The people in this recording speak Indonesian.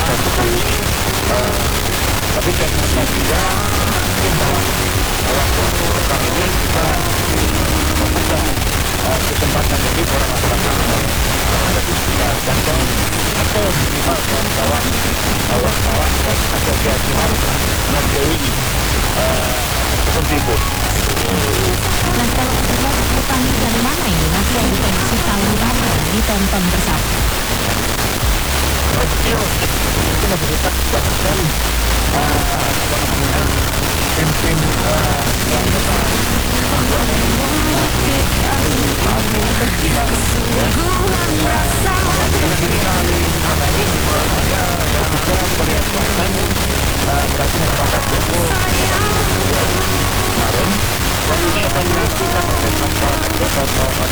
satu tapi teknisnya juga mungkin dalam waktu pekan ini kita membuka kesempatan bagi para masyarakat yang ada di sekitar Banten atau minimal kawan-kawan wartawan dan asosiasi memilih seperti itu. Nah, kalau adalah petani dari mana ini nanti yang diprediksi tahun depan ditonton bersama? Itu memberikan banyak sekali tim-tim yang berarti masyarakat itu kemarin